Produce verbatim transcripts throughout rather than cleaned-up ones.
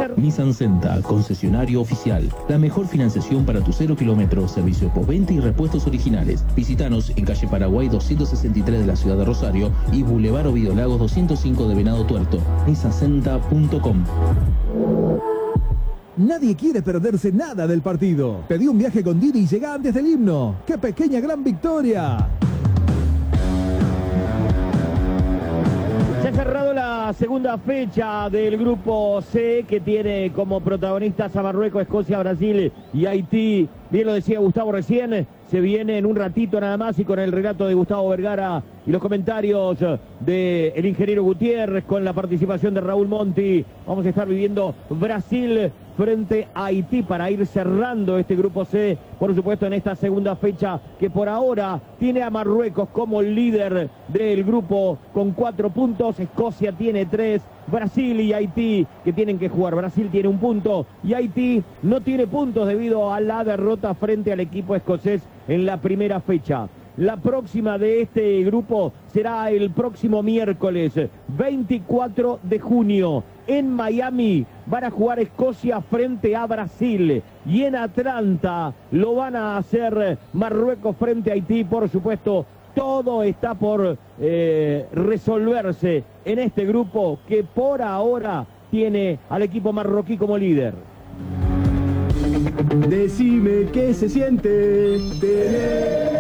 Nissan Senta, concesionario oficial. La mejor financiación para tu cero kilómetros, servicio postventa y repuestos originales. Visítanos en calle Paraguay doscientos sesenta y tres de la ciudad de Rosario y Boulevard Ovidio Lagos doscientos cinco de Venado Tuerto. nissan senta punto com. Nadie quiere perderse nada del partido. Pedí un viaje con Didi y llega antes del himno. ¡Qué pequeña gran victoria! Se ha cerrado la segunda fecha del grupo C, que tiene como protagonistas a Marruecos, Escocia, Brasil y Haití. Bien lo decía Gustavo recién, se viene en un ratito nada más y con el relato de Gustavo Vergara y los comentarios del ingeniero Gutiérrez con la participación de Raúl Monti. Vamos a estar viviendo Brasil frente a Haití para ir cerrando este grupo C, por supuesto en esta segunda fecha que por ahora tiene a Marruecos como líder del grupo con cuatro puntos, Escocia tiene tres, Brasil y Haití que tienen que jugar. Brasil tiene un punto y Haití no tiene puntos debido a la derrota frente al equipo escocés en la primera fecha. La próxima de este grupo será el próximo miércoles veinticuatro de junio. En Miami van a jugar Escocia frente a Brasil y en Atlanta lo van a hacer Marruecos frente a Haití. Por supuesto, todo está por eh, resolverse en este grupo que por ahora tiene al equipo marroquí como líder. Decime qué se siente tener...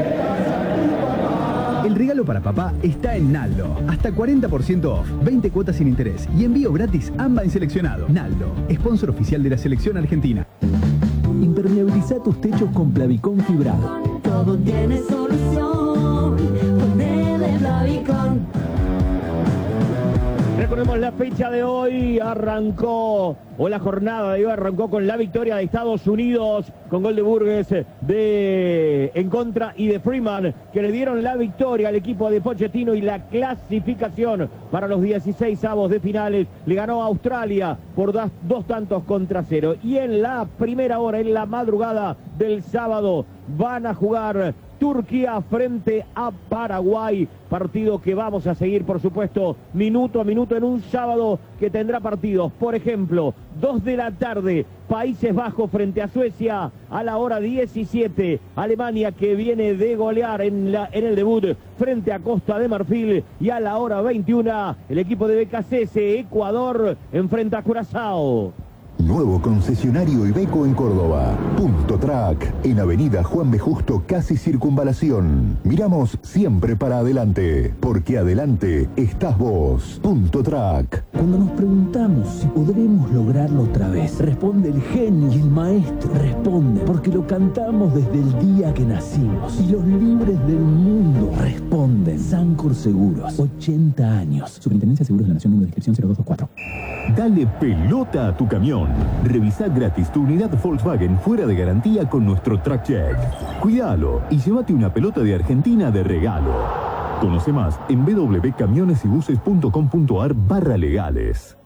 El regalo para papá está en Naldo. Hasta cuarenta por ciento off, veinte cuotas sin interés y envío gratis AMBA en seleccionado. Naldo, sponsor oficial de la selección argentina. Impermeabiliza tus techos con Plavicón fibrado. Todo tiene solución. Ponele Plavicón. Recordemos la fecha de hoy, arrancó, o la jornada de hoy arrancó con la victoria de Estados Unidos, con gol de Burgues de, en contra y de Freeman, que le dieron la victoria al equipo de Pochettino y la clasificación para los dieciséis avos de finales. Le ganó a Australia por dos, dos tantos contra cero. Y en la primera hora, en la madrugada del sábado, van a jugar Turquía frente a Paraguay, partido que vamos a seguir, por supuesto, minuto a minuto en un sábado que tendrá partidos. Por ejemplo, dos de la tarde, Países Bajos frente a Suecia, a la hora diecisiete, Alemania que viene de golear en, la, en el debut frente a Costa de Marfil, y a la hora veintiuna, el equipo de B K C S, Ecuador, enfrenta a Curazao. Nuevo concesionario Iveco en Córdoba. Punto Track, en Avenida Juan B. Justo, casi Circunvalación. Miramos siempre para adelante, porque adelante estás vos. Punto Track. Cuando nos preguntamos si podremos lograrlo otra vez, responde el genio y el maestro. Responde porque lo cantamos desde el día que nacimos. Y los libres del mundo responden. Sancor Seguros, ochenta años. Superintendencia de Seguros de la Nación, número de inscripción cero dos dos cuatro. Dale pelota a tu camión. Revisa gratis tu unidad Volkswagen fuera de garantía con nuestro Track Check. Cuídalo y llévate una pelota de Argentina de regalo. Conoce más en w w w punto camiones y buses punto com punto a r barra legales.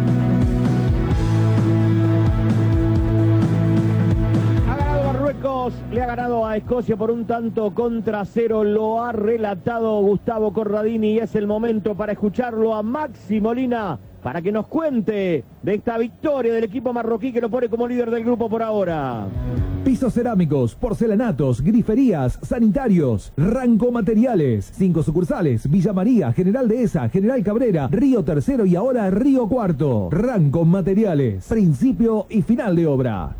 Ha ganado Marruecos, le ha ganado a Escocia por un tanto contra cero. Lo ha relatado Gustavo Corradini y es el momento para escucharlo a Maxi Molina, para que nos cuente de esta victoria del equipo marroquí que lo pone como líder del grupo por ahora. Pisos cerámicos, porcelanatos, griferías, sanitarios, Ranco Materiales. Cinco sucursales: Villa María, General Dehesa, General Cabrera, Río Tercero y ahora Río Cuarto. Ranco Materiales, principio y final de obra.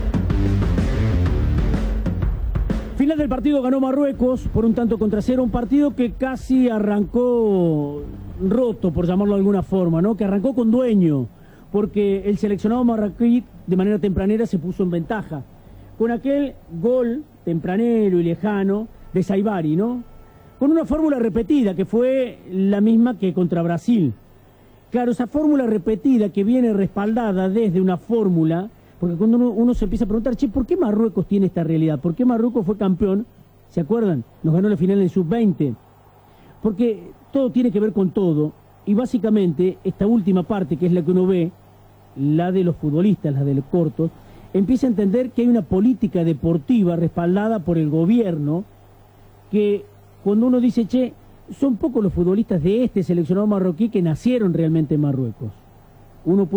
Final del partido, ganó Marruecos por un tanto contra cero, un partido que casi arrancó roto, por llamarlo de alguna forma, ¿no? Que arrancó con dueño, porque el seleccionado marroquí de manera tempranera se puso en ventaja con aquel gol tempranero y lejano de Saibari, ¿no? Con una fórmula repetida que fue la misma que contra Brasil. Claro, esa fórmula repetida que viene respaldada desde una fórmula, porque cuando uno, uno se empieza a preguntar, che, ¿por qué Marruecos tiene esta realidad? ¿Por qué Marruecos fue campeón? ¿Se acuerdan? Nos ganó la final en sub veinte. Porque todo tiene que ver con todo, y básicamente esta última parte, que es la que uno ve, la de los futbolistas, la de los cortos, empieza a entender que hay una política deportiva respaldada por el gobierno, que cuando uno dice, che, son pocos los futbolistas de este seleccionado marroquí que nacieron realmente en Marruecos. Uno puede